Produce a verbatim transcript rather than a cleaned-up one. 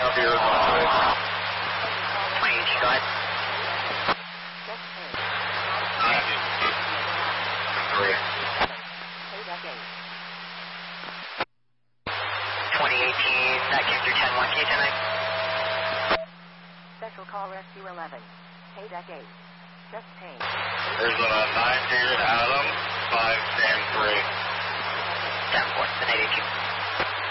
Copy your response. twenty eighteen, go ahead. Three. twenty eighteen, that came through ten one, K ten nine. Special call rescue eleven. K deck eight. Just pain. Arizona nine two, Adam, five, Sam three. ten four, ten eighteen.